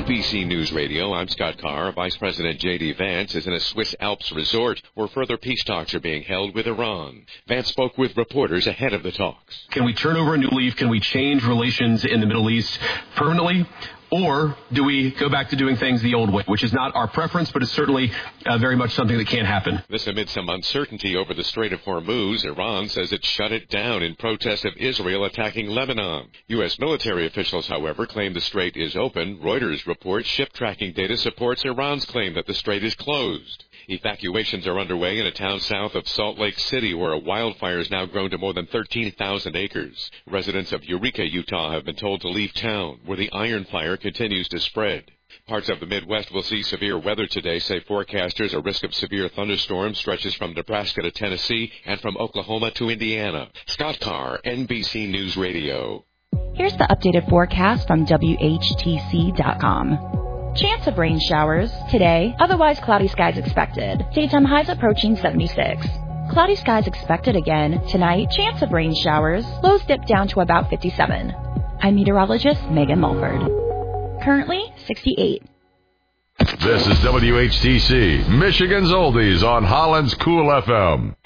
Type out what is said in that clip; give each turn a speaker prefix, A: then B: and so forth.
A: NBC News Radio, I'm Scott Carr. Vice President J.D. Vance is in a Swiss Alps resort where further peace talks are being held with Iran. Vance spoke with reporters ahead of the talks.
B: Can we turn over a new leaf? Can we change relations in the Middle East permanently? Or do we go back to doing things the old way, which is not our preference, but is certainly very much something that can happen.
A: This amid some uncertainty over the Strait of Hormuz. Iran says it shut it down in protest of Israel attacking Lebanon. U.S. military officials, however, claim the strait is open. Reuters reports ship tracking data supports Iran's claim that the strait is closed. Evacuations are underway in a town south of Salt Lake City where a wildfire has now grown to more than 13,000 acres. Residents of Eureka, Utah have been told to leave town, where the iron fire continues to spread. Parts of the Midwest will see severe weather today, say forecasters. A risk of severe thunderstorms stretches from Nebraska to Tennessee and from Oklahoma to Indiana. Scott Carr, NBC News Radio.
C: Here's the updated forecast from WHTC.com. Chance of rain showers today, otherwise cloudy skies expected. Daytime highs approaching 76. Cloudy skies expected again tonight. Chance of rain showers. Lows dip down to about 57. I'm meteorologist Megan Mulford. Currently 68.
D: This is WHTC, Michigan's Oldies on Holland's Cool FM.